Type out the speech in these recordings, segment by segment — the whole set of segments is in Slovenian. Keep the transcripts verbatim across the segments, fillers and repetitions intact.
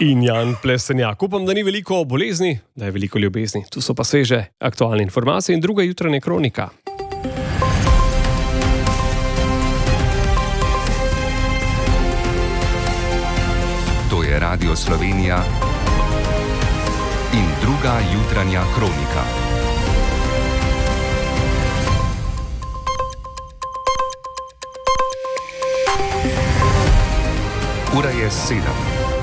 In Jan Plesenjak. Upam, da ni veliko bolezni, da je veliko ljubezni. Tu so pa sveže aktualne informacije in druga jutranja kronika. To je Radio Slovenija in druga jutranja kronika. Ura je sedem.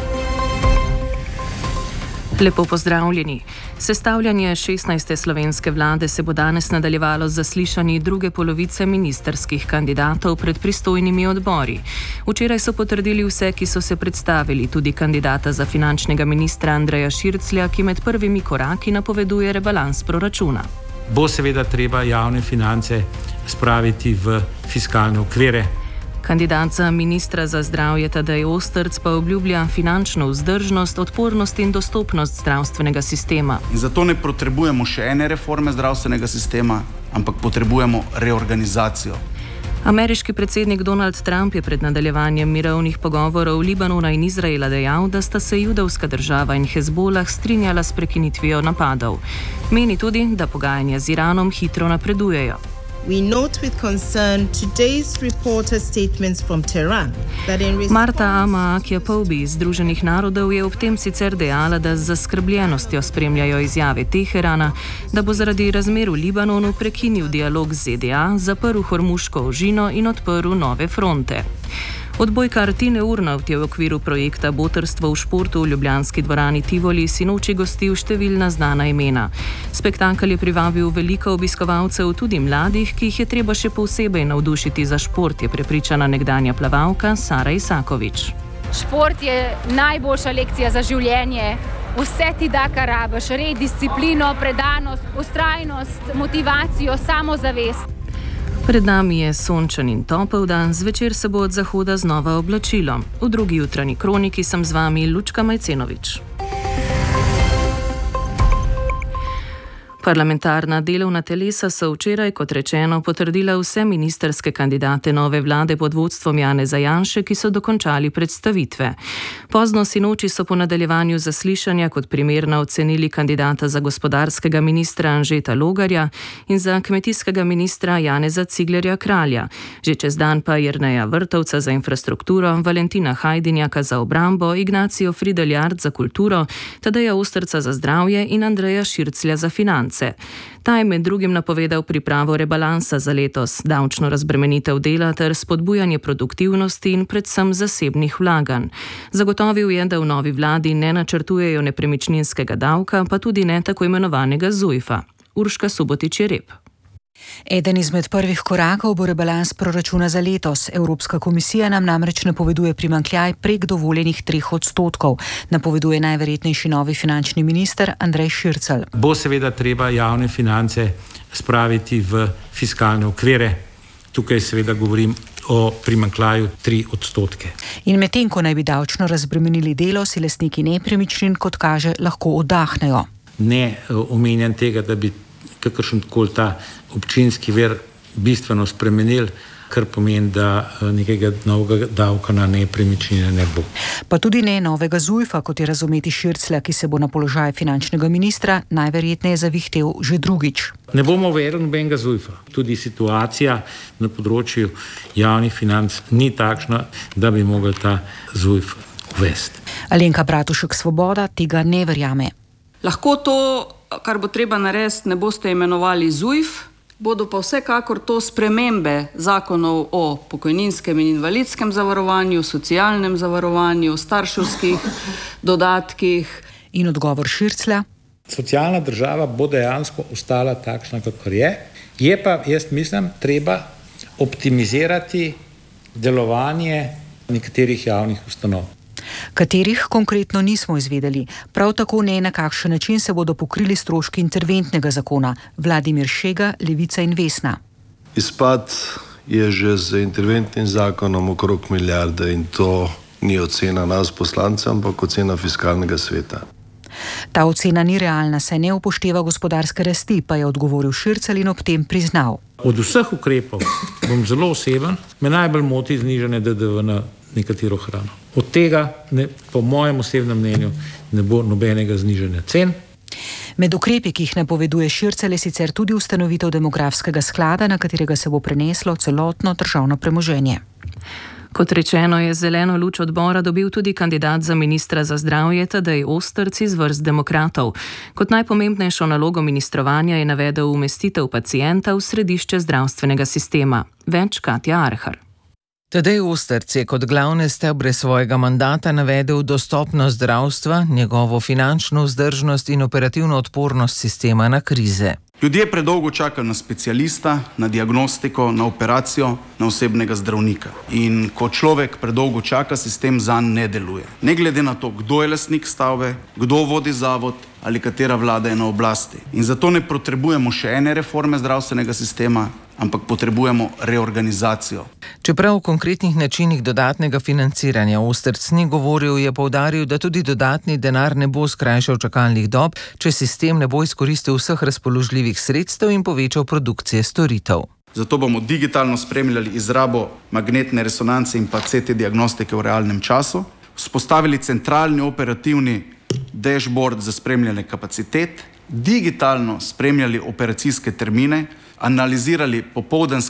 Lepo pozdravljeni. Sestavljanje šestnajste slovenske vlade se bo danes nadaljevalo z zaslišanji druge polovice ministerskih kandidatov pred pristojnimi odbori. Včeraj so potrdili vse, ki so se predstavili, tudi kandidata za finančnega ministra Andreja Širclja, ki med prvimi koraki napoveduje rebalans proračuna. Bo seveda treba javne finance spraviti v fiskalne okvire. Kandidat za ministra za zdravje Tadej Ostrc pa obljublja finančno vzdržnost, odpornost in dostopnost zdravstvenega sistema. In zato ne potrebujemo še ene reforme zdravstvenega sistema, ampak potrebujemo reorganizacijo. Ameriški predsednik Donald Trump je pred nadaljevanjem mirovnih pogovorov Libanona in Izraela dejal, da sta se judovska država in Hezbolah strinjala s prekinitvijo napadov. Meni tudi, da pogajanja z Iranom hitro napredujejo. We note with concern today's reported statements from Tehran that in response... Marta Ama Akjapovbi iz Združenih narodov je ob tem sicer dejala, da z zaskrbljenostjo spremljajo izjave Teherana, da bo zaradi razmer v Libanonu prekinil dialog z Z D A, zaprl Hormuško ožino in odprl nove fronte. Odbojkar Tine Urnavt je v okviru projekta Botrstvo v športu v ljubljanski dvorani Tivoli sinoči gostil številna znana imena. Spektakel je privabil veliko obiskovalcev, tudi mladih, ki jih je treba še posebej navdušiti za šport, je prepričana nekdanja plavalka Sara Isakovič. Šport je najboljša lekcija za življenje. Vse ti da, kar rabiš, red, disciplino, predanost, vztrajnost, motivacijo, samozavest. Pred nami je sončen in topel dan, zvečer se bo od zahoda znova oblačilo. V drugi jutranji kroniki sem z vami Lučka Majcenovič. Parlamentarna delovna telesa so včeraj, kot rečeno, potrdila vse ministerske kandidate nove vlade pod vodstvom Janeza Janše, ki so dokončali predstavitve. Pozno sinoči so po nadaljevanju zaslišanja kot primerna ocenili kandidata za gospodarskega ministra Anžeta Logarja in za kmetijskega ministra Janeza Ciglerja Kralja. Že čez dan pa Jerneja Vrtovca za infrastrukturo, Valentina Hajdinjaka za obrambo, Ignacio Frideljard za kulturo, Tadeja Ostrca za zdravje in Andreja Širclja za finance. Ta je med drugim napovedal pripravo rebalansa za letos, davčno razbremenitev dela ter spodbujanje produktivnosti in predvsem zasebnih vlaganj. Zagotovil je, da v novi vladi ne načrtujejo nepremičninskega davka, pa tudi ne tako imenovanega zujfa. Urška Subotič-Jereb. Eden izmed prvih korakov bo rebalans proračuna za letos. Evropska komisija nam namreč napoveduje primanjkljaj prek dovoljenih treh odstotkov, napoveduje najverjetnejši novi finančni minister Andrej Šircelj. Bo seveda treba javne finance spraviti v fiskalne okvire. Tukaj seveda govorim o primanjkljaju tri odstotke. In medtem, ko naj bi davčno razbremenili delo, si lastniki nepremičnin, kot kaže, lahko oddahnejo. Ne omenjam tega, da bi kakršenkoli ta občinski vir bistveno spremenil, kar pomeni, da nekega novega davka na nepremičnine ne bo. Pa tudi ne novega zujfa, kot je razumeti Širclja, ki se bo na položaj finančnega ministra najverjetneje zavihtel že drugič. Ne bomo uvedli nobenega zujfa. Tudi situacija na področju javnih financ ni takšna, da bi mogli ta zujf uvesti. Alenka Bratušek Svoboda tega ne verjame. Lahko to, kar bo treba narediti, ne boste imenovali zujf, bodo pa vsekakor to spremembe zakonov o pokojninskem in invalidskem zavarovanju, socialnem zavarovanju, starševskih dodatkih. In odgovor Širclja? Socialna država bo dejansko ostala takšna, kakor je. Je pa, jaz mislim, treba optimizirati delovanje nekaterih javnih ustanov. Katerih konkretno nismo izvedeli. Prav tako ne, na kakšen način se bodo pokrili stroški interventnega zakona. Vladimir Šega, Levica in Vesna. Izpad je že z interventnim zakonom okrog milijarde in to ni ocena nas poslancev, ampak ocena fiskalnega sveta. Ta ocena ni realna, saj ne upošteva gospodarske rasti, pa je odgovoril Šircelj in ob tem priznal. Od vseh ukrepov bom zelo oseben, me najbolj moti znižanje D D V na nekatero hrano. Od tega, ne, po mojem osebnem mnenju, ne bo nobenega znižanja cen. Med ukrepi, ki jih napoveduje Šircelj, je sicer tudi ustanovitev demografskega sklada, na katerega se bo preneslo celotno državno premoženje. Kot rečeno, je zeleno luč odbora dobil tudi kandidat za ministra za zdravje Tadej Osterc iz vrst demokratov. Kot najpomembnejšo nalogo ministrovanja je navedel umestitev pacienta v središče zdravstvenega sistema. Več Katja Arhar. Tadej Osterc je kot glavne stebre svojega mandata navedel dostopnost zdravstva, njegovo finančno vzdržnost in operativno odpornost sistema na krize. Ljudje predolgo čakajo na specialista, na diagnostiko, na operacijo, na osebnega zdravnika. In ko človek predolgo čaka, sistem zanj ne deluje. Ne glede na to, kdo je lastnik stavbe, kdo vodi zavod ali katera vlada je na oblasti. In zato ne potrebujemo še ene reforme zdravstvenega sistema, ampak potrebujemo reorganizacijo. Čeprav o konkretnih načinih dodatnega financiranja Osterc ni govoril, je poudaril, da tudi dodatni denar ne bo skrajšal čakalnih dob, če sistem ne bo izkoristil vseh razpoložljivih sredstev in povečal produkcije storitev. Zato bomo digitalno spremljali izrabo magnetne resonance in pa C T diagnostike v realnem času, vzpostavili centralni operativni dashboard za spremljanje kapacitet, digitalno spremljali operacijske termine, analizirali popoldanske